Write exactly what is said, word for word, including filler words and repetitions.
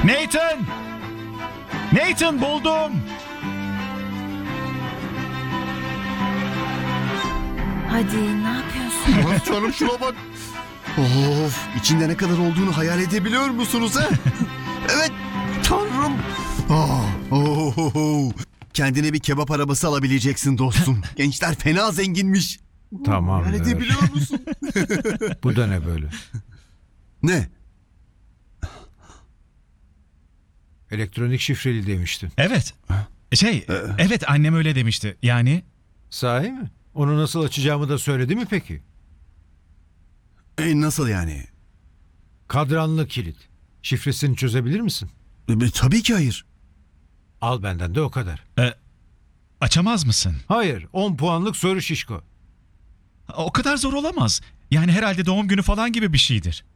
Nathan! Nathan buldum! Hadi ne yapıyorsun? Aman canım şuna bak. Of, içinde ne kadar olduğunu hayal edebiliyor musunuz ha? Evet, tanrım. Ah, oh, oh, oh. Kendine bir kebap arabası alabileceksin dostum. Gençler fena zenginmiş. Tamam. Hayal ver. edebiliyor musun? Bu da ne böyle? Ne? Elektronik şifreli demiştin. Evet. Şey, evet annem öyle demişti. Yani Sahi mi? Onu nasıl açacağımı da söyledi mi peki? E, nasıl yani? Kadranlı kilit. Şifresini çözebilir misin? E, tabii ki hayır. Al benden de o kadar. e, açamaz mısın? Hayır, on puanlık soru şişko. O kadar zor olamaz. Yani herhalde doğum günü falan gibi bir şeydir.